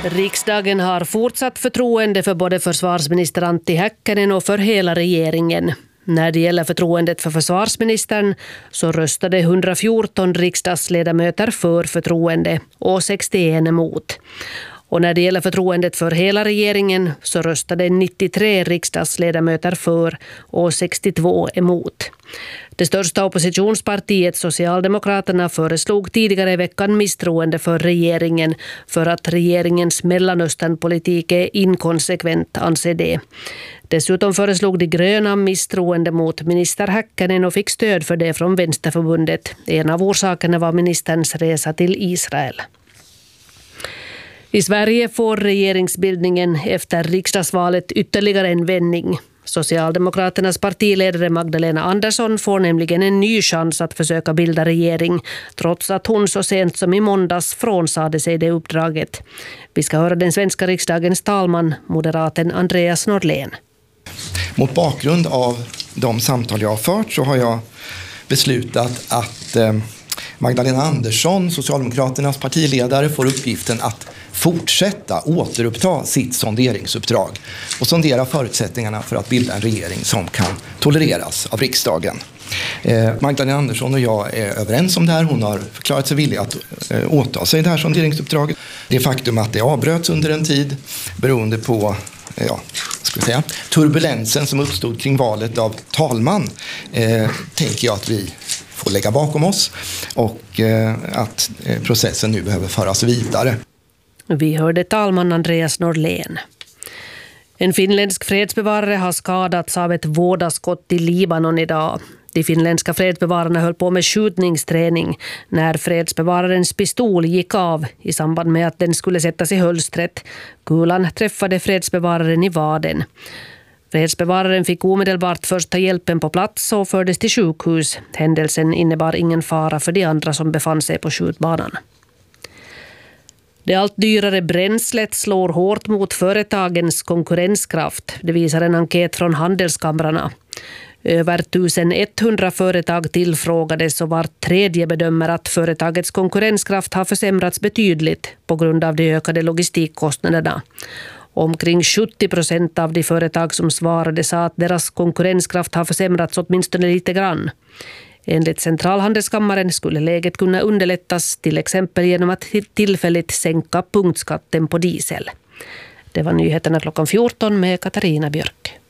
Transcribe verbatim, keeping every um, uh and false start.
Riksdagen har fortsatt förtroende för både försvarsminister Antti Häkkänen och för hela regeringen. När det gäller förtroendet för försvarsministern så röstade hundrafjorton riksdagsledamöter för förtroende och sextioen emot. Och när det gäller förtroendet för hela regeringen så röstade nittiotre riksdagsledamöter för och sextiotvå emot. Det största oppositionspartiet Socialdemokraterna föreslog tidigare i veckan misstroende för regeringen för att regeringens Mellanösternpolitik är inkonsekvent, anser det. Dessutom föreslog de gröna misstroende mot minister Häkkänen och fick stöd för det från Vänsterförbundet. En av orsakerna var ministerns resa till Israel. I Sverige får regeringsbildningen efter riksdagsvalet ytterligare en vändning. Socialdemokraternas partiledare Magdalena Andersson får nämligen en ny chans att försöka bilda regering, trots att hon så sent som i måndags frånsade sig det uppdraget. Vi ska höra den svenska riksdagens talman, moderaten Andreas Norlén. Mot bakgrund av de samtal jag har fört så har jag beslutat att eh, Magdalena Andersson, Socialdemokraternas partiledare, får uppgiften att fortsätta återuppta sitt sonderingsuppdrag och sondera förutsättningarna för att bilda en regering som kan tolereras av riksdagen. Eh, Magdalena Andersson och jag är överens om det här. Hon har förklarat sig villig att eh, åta sig det här sonderingsuppdraget. Det faktum att det avbröts under en tid beroende på ja, ska vi säga, turbulensen som uppstod kring valet av talman eh, tänker jag att vi får lägga bakom oss och eh, att eh, processen nu behöver föras vidare. Vi hörde talman Andreas Norlén. En finländsk fredsbevarare har skadats av ett vådaskott i Libanon idag. De finländska fredsbevararna höll på med skjutningsträning när fredsbevararens pistol gick av i samband med att den skulle sättas i hölstret. Kulan träffade fredsbevararen i vaden. Fredsbevararen fick omedelbart första hjälpen på plats och fördes till sjukhus. Händelsen innebar ingen fara för de andra som befann sig på skjutbanan. Det allt dyrare bränslet slår hårt mot företagens konkurrenskraft. Det visar en enkät från handelskamrarna. Över elva hundra företag tillfrågades och var tredje bedömer att företagets konkurrenskraft har försämrats betydligt på grund av de ökade logistikkostnaderna. Omkring sjuttio procent av de företag som svarade sa att deras konkurrenskraft har försämrats åtminstone lite grann. Enligt Centralhandelskammaren skulle läget kunna underlättas till exempel genom att tillfälligt sänka punktskatten på diesel. Det var nyheterna klockan fjorton med Katarina Björk.